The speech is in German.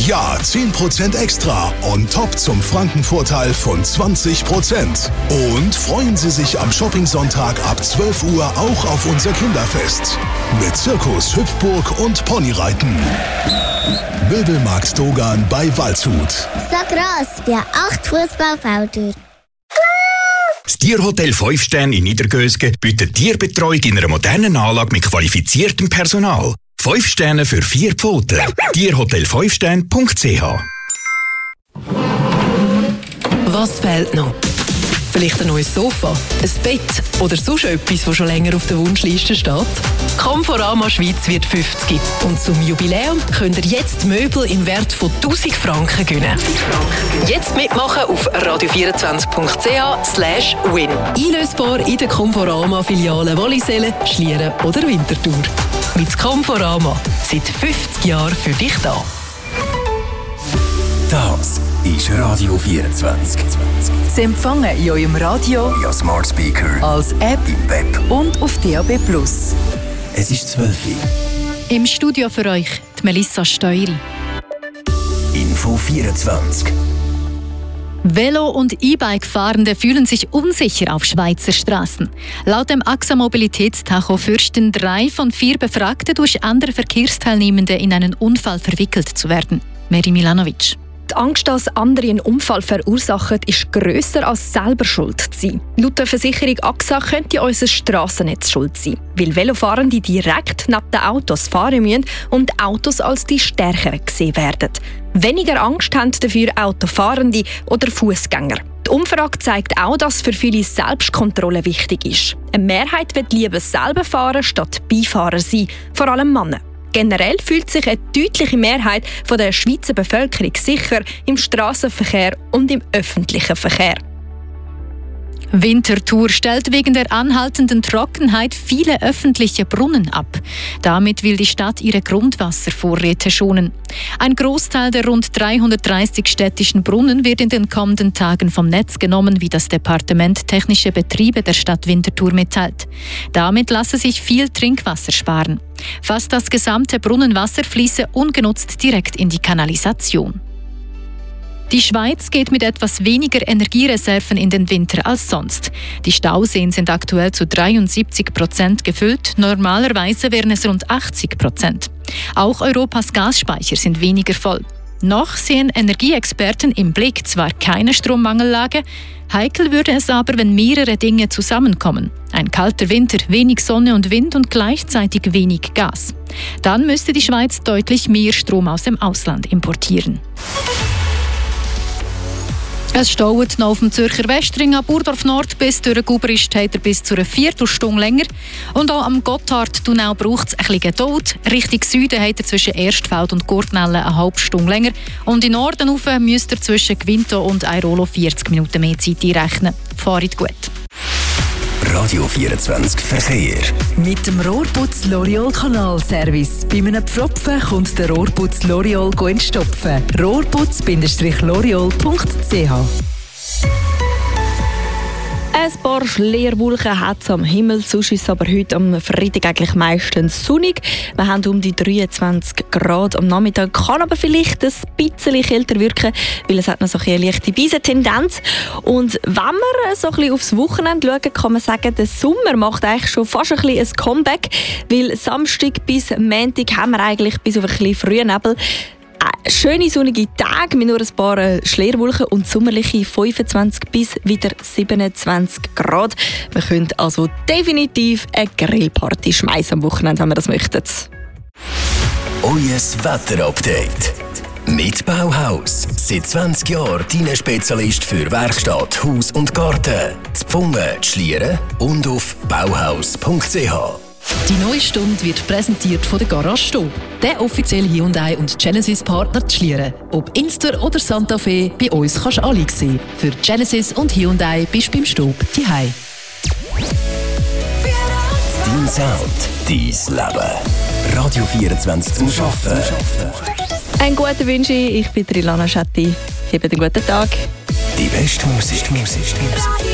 Ja, 10% extra on top zum Frankenvorteil von 20%. Und freuen Sie sich am Shopping-Sonntag ab 12 Uhr auch auf unser Kinderfest. Mit Zirkus, Hüpfburg und Ponyreiten. Möbelmarkt Dogan bei Waldshut. So gross, wie 8 Fußballfelder. Das Tierhotel 5 Sterne in Niedergösgen bietet Tierbetreuung in einer modernen Anlage mit qualifiziertem Personal. 5 Sterne für 4 Pfoten. Tierhotel5sterne.ch. Was fehlt noch? Vielleicht ein neues Sofa, ein Bett oder sonst etwas, das schon länger auf der Wunschliste steht? Conforama Schweiz wird 50 und zum Jubiläum könnt ihr jetzt Möbel im Wert von 1000 Franken gewinnen. Jetzt mitmachen auf radio24.ch/win. Einlösbar in der Conforama-Filiale Wallisellen, Schlieren oder Winterthur. Mit Conforama seit 50 Jahren für dich da. Das ist Radio 24. Sie empfangen in eurem Radio, via Smart Speaker, als App im Web und auf DAB+. Es ist 12 Uhr. Im Studio für euch die Melissa Steury. Info 24. Velo- und E-Bike-Fahrende fühlen sich unsicher auf Schweizer Straßen. Laut dem AXA Mobilitätstacho fürchten 3 von 4 Befragten durch andere Verkehrsteilnehmende in einen Unfall verwickelt zu werden. Meri Milanovic. Die Angst, dass andere einen Unfall verursachen, ist grösser als selber schuld zu sein. Laut der Versicherung AXA könnte unser Strassennetz schuld sein, weil Velofahrende direkt neben den Autos fahren müssen und Autos als die Stärkeren gesehen werden. Weniger Angst haben dafür Autofahrende oder Fußgänger. Die Umfrage zeigt auch, dass für viele Selbstkontrolle wichtig ist. Eine Mehrheit wird lieber selber fahren, statt Beifahrer sein, vor allem Männer. Generell fühlt sich eine deutliche Mehrheit der Schweizer Bevölkerung sicher im Strassenverkehr und im öffentlichen Verkehr. Winterthur stellt wegen der anhaltenden Trockenheit viele öffentliche Brunnen ab. Damit will die Stadt ihre Grundwasservorräte schonen. Ein Großteil der rund 330 städtischen Brunnen wird in den kommenden Tagen vom Netz genommen, wie das Departement Technische Betriebe der Stadt Winterthur mitteilt. Damit lasse sich viel Trinkwasser sparen. Fast das gesamte Brunnenwasser fließe ungenutzt direkt in die Kanalisation. Die Schweiz geht mit etwas weniger Energiereserven in den Winter als sonst. Die Stauseen sind aktuell zu 73% gefüllt, normalerweise wären es rund 80%. Auch Europas Gasspeicher sind weniger voll. Noch sehen Energieexperten im Blick zwar keine Strommangellage, heikel würde es aber, wenn mehrere Dinge zusammenkommen. Ein kalter Winter, wenig Sonne und Wind und gleichzeitig wenig Gas. Dann müsste die Schweiz deutlich mehr Strom aus dem Ausland importieren. Es staut noch auf dem Zürcher Westring ab Urdorf Nord bis durch den Gubrist hat er bis zu einer Viertelstunde länger. Und auch am Gotthardtunnel braucht es ein bisschen Geduld. Richtung Süden hat er zwischen Erstfeld und Gurtnellen eine halbe Stunde länger. Und in Norden rauf müsst ihr zwischen Gvinto und Airolo 40 Minuten mehr Zeit einrechnen. Fahrt gut. Radio 24 Verkehr. Mit dem Rohrputz L'Oreal Kanalservice. Bei einem Pfropfen kommt der Rohrputz L'Oreal entstopfen. Rohrputz-L'Oreal.ch. Ein paar Schleierwolken hat es am Himmel, sonst ist es aber heute am Freitag eigentlich meistens sonnig. Wir haben um die 23 Grad am Nachmittag, kann aber vielleicht ein bisschen kälter wirken, weil es hat noch so eine leichte Beisentendenz. Und wenn wir so ein bisschen aufs Wochenende schauen, kann man sagen, der Sommer macht eigentlich schon fast ein bisschen ein Comeback, weil Samstag bis Montag haben wir eigentlich bis auf ein bisschen frühen Nebel schöne sonnige Tage mit nur ein paar Schleierwolken und sommerliche 25 bis wieder 27 Grad. Wir können also definitiv eine Grillparty schmeißen am Wochenende, wenn wir das möchten. Euer Wetterupdate. Mit Bauhaus. Seit 20 Jahren dein Spezialist für Werkstatt, Haus und Garten. Zu Pfungen, Schlieren und auf bauhaus.ch. Die neue Stunde wird präsentiert von der Garage Stob, der offizielle Hyundai und Genesis Partner zu Schlieren. Ob Inster oder Santa Fe, bei uns kannst du alle sehen. Für Genesis und Hyundai bist du beim Stob daheim. Dein Sound, dein Leben. Radio 24 zum Arbeiten. Einen guten Wünsche, ich bin Ilana Schetti. Habt einen guten Tag. Die beste Musik.